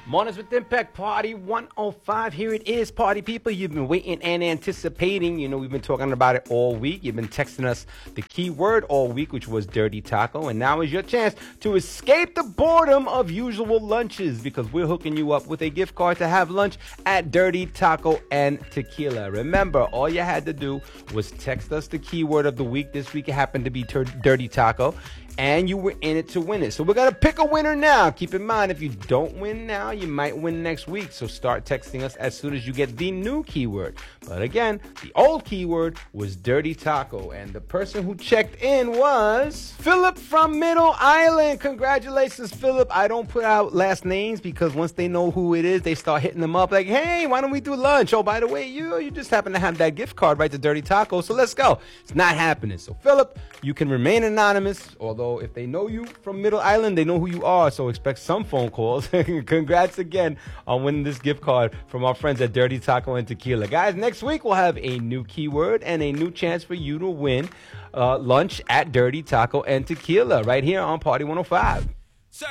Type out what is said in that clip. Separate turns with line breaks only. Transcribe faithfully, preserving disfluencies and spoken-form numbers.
Mornings with Impact Party one oh five. Here it is, party people. You've been waiting and anticipating. You know, we've been talking about it all week. You've been texting us the keyword all week, which was dirty taco. And now is your chance to escape the boredom of usual lunches, because we're hooking you up with a gift card to have lunch at Dirty Taco and Tequila. Remember, all you had to do was text us the keyword of the week. This week it happened to be tur- dirty taco. And you were in it to win it. So we're going to pick a winner now. Keep in mind, if you don't win now, you might win next week. So start texting us as soon as you get the new keyword. But again, the old keyword was dirty taco. And the person who checked in was Philip from Middle Island. Congratulations, Philip. I don't put out last names because once they know who it is, they start hitting them up like, hey, why don't we do lunch? Oh, by the way, you, you just happen to have that gift card, right, to Dirty Taco. So let's go. It's not happening. So Philip, you can remain anonymous, although So if they know you from Middle Island, they know who you are. So expect some phone calls. Congrats again on winning this gift card from our friends at Dirty Taco and Tequila. Guys, next week we'll have a new keyword and a new chance for you to win uh, lunch at Dirty Taco and Tequila right here on Party one oh five.